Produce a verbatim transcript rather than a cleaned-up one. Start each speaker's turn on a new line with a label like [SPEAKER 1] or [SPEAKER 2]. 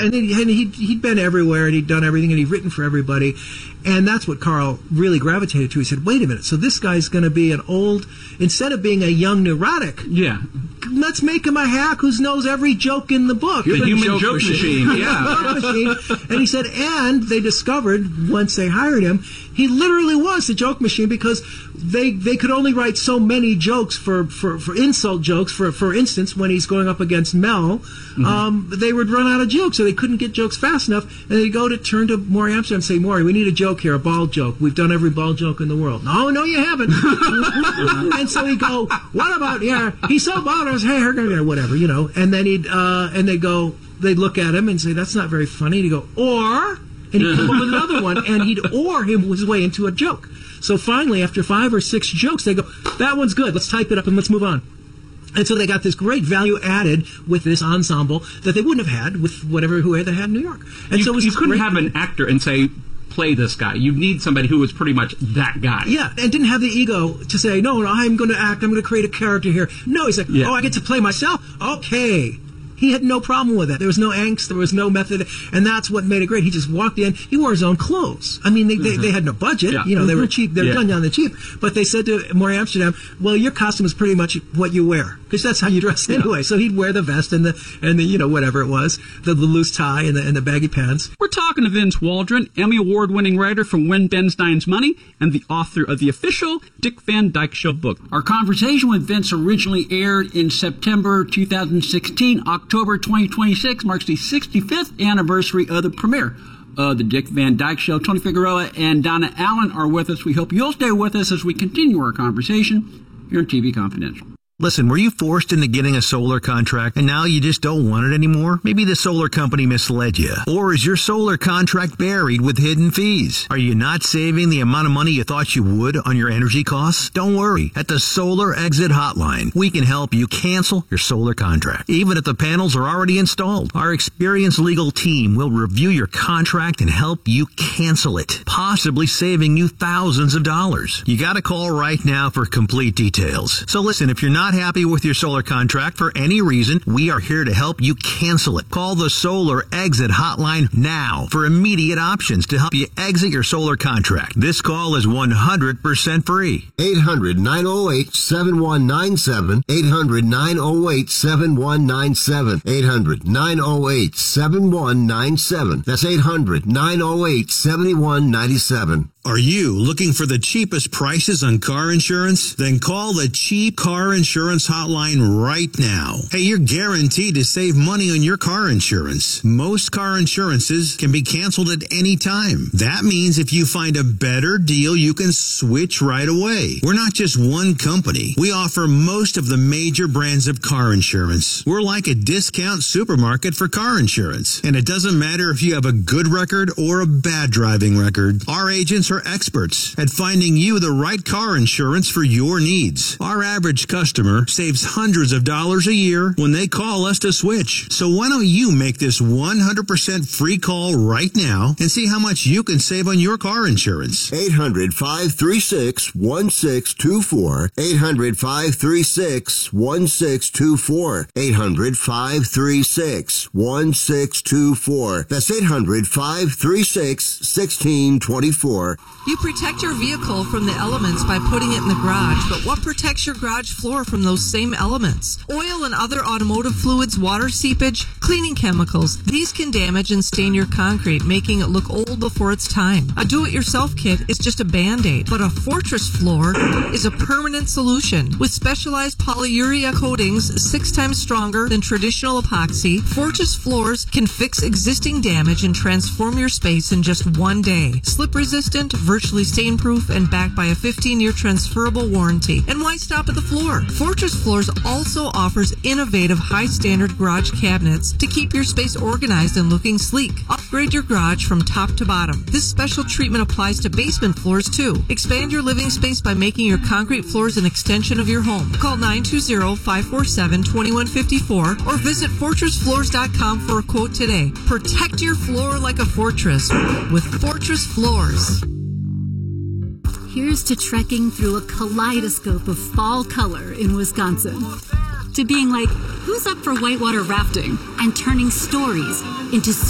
[SPEAKER 1] and, then, and he'd, he'd been everywhere, and he'd done everything, and he'd written for everybody. And that's what Carl really gravitated to. He said, wait a minute, so this guy's going to be an old, instead of being a young neurotic,
[SPEAKER 2] yeah,
[SPEAKER 1] let's make him a hack who knows every joke in the book.
[SPEAKER 2] The human
[SPEAKER 3] joke,
[SPEAKER 2] joke machine,
[SPEAKER 3] machine.
[SPEAKER 2] yeah.
[SPEAKER 1] Joke machine. And he said, and they discovered, once they hired him, he literally was the joke machine, because they they could only write so many jokes for, for, for insult jokes. For for instance, when he's going up against Mel, mm-hmm. um, they would run out of jokes, so they couldn't get jokes fast enough, and they'd go to turn to Maury Amsterdam and say, Maury, we need a joke here, a bald joke. We've done every bald joke in the world. No, no, you haven't. And so he'd go, what about, yeah, he's so bald, his hair, or whatever, you know, and then he'd, uh, and they'd go, they'd look at him and say, that's not very funny. And he'd go, or... And he'd come up with another one, and he'd or him his way into a joke. So finally, after five or six jokes, they go, that one's good, let's type it up and let's move on. And so they got this great value added with this ensemble that they wouldn't have had with whatever whoever they had in New York. And
[SPEAKER 2] you,
[SPEAKER 1] so it was
[SPEAKER 2] you couldn't
[SPEAKER 1] great.
[SPEAKER 2] have an actor and say, play this guy. You need somebody who was pretty much that guy.
[SPEAKER 1] Yeah, and didn't have the ego to say, no, no, I'm going to act, I'm going to create a character here. No, he's like, yeah. oh, I get to play myself? Okay. He had no problem with it. There was no angst. There was no method. And that's what made it great. He just walked in. He wore his own clothes. I mean, they mm-hmm. they, they had no budget.
[SPEAKER 2] Yeah.
[SPEAKER 1] You know, they were cheap. They were yeah. done on the cheap. But they said to Maury Amsterdam, well, your costume is pretty much what you wear. Because that's how you dress anyway. Yeah. So he'd wear the vest and the, and the you know, whatever it was, the, the loose tie and the, and the baggy pants.
[SPEAKER 2] We're talking to Vince Waldron, Emmy Award-winning writer from When Ben Stein's Money and the author of the official Dick Van Dyke Show book.
[SPEAKER 4] Our conversation with Vince originally aired in September two thousand sixteen. October twenty twenty-six marks the sixty-fifth anniversary of the premiere of the Dick Van Dyke Show. Tony Figueroa and Donna Allen are with us. We hope you'll stay with us as we continue our conversation here on T V Confidential.
[SPEAKER 5] Listen, were you forced into getting a solar contract and now you just don't want it anymore? Maybe the solar company misled you. Or is your solar contract buried with hidden fees? Are you not saving the amount of money you thought you would on your energy costs? Don't worry. At the Solar Exit Hotline, we can help you cancel your solar contract, even if the panels are already installed. Our experienced legal team will review your contract and help you cancel it, possibly saving you thousands of dollars. You gotta call right now for complete details. So listen, if you're not happy with your solar contract for any reason, we are here to help you cancel it. Call the Solar Exit Hotline now for immediate options to help you exit your solar contract. This call is one hundred percent free.
[SPEAKER 6] eight hundred, nine oh eight, seven one nine seven. eight hundred, nine oh eight, seven one nine seven. eight hundred, nine oh eight, seven one nine seven. That's eight hundred, nine oh eight, seven one nine seven.
[SPEAKER 5] Are you looking for the cheapest prices on car insurance? Then call the Cheap Car Insurance Hotline right now. Hey, you're guaranteed to save money on your car insurance. Most car insurances can be canceled at any time. That means if you find a better deal, you can switch right away. We're not just one company. We offer most of the major brands of car insurance. We're like a discount supermarket for car insurance. And it doesn't matter if you have a good record or a bad driving record. Our agents are experts at finding you the right car insurance for your needs. Our average customer saves hundreds of dollars a year when they call us to switch. So why don't you make this one hundred percent free call right now and see how much you can save on your car insurance?
[SPEAKER 6] eight hundred, five three six, one six two four. eight hundred, five three six, one six two four. eight hundred, five three six, one six two four. That's eight hundred, five three six, one six two four.
[SPEAKER 7] You protect your vehicle from the elements by putting it in the garage, but what protects your garage floor from those same elements? Oil and other automotive fluids, water seepage, cleaning chemicals. These can damage and stain your concrete, making it look old before its time. A do-it-yourself kit is just a Band-Aid, but a Fortress floor is a permanent solution. With specialized polyurea coatings six times stronger than traditional epoxy, Fortress floors can fix existing damage and transform your space in just one day. Slip-resistant, virtually stain-proof, and backed by a fifteen-year transferable warranty. And why stop at the floor? Fortress Floors also offers innovative, high-standard garage cabinets to keep your space organized and looking sleek. Upgrade your garage from top to bottom. This special treatment applies to basement floors, too. Expand your living space by making your concrete floors an extension of your home. Call nine two zero, five four seven, two one five four or visit fortress floors dot com for a quote today. Protect your floor like a fortress with Fortress Floors.
[SPEAKER 8] Here's to trekking through a kaleidoscope of fall color in Wisconsin. To being like, who's up for whitewater rafting? And turning stories into